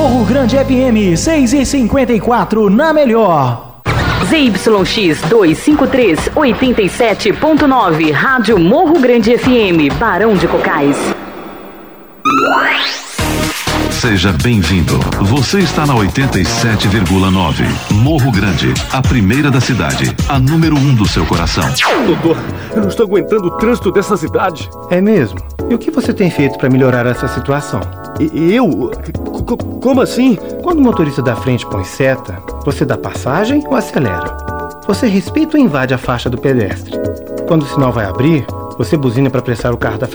Morro Grande FM 6h54 na melhor. ZYX 253 87.9, Rádio Morro Grande FM, Barão de Cocais. Seja bem-vindo. Você está na 87,9. Morro Grande, a primeira da cidade, a número 1 do seu coração. Doutor, eu não estou aguentando o trânsito dessa cidade. É mesmo? E o que você tem feito para melhorar essa situação? Eu? Como assim? Quando o motorista da frente põe seta, você dá passagem ou acelera? Você respeita ou invade a faixa do pedestre? Quando o sinal vai abrir, você buzina para apressar o carro da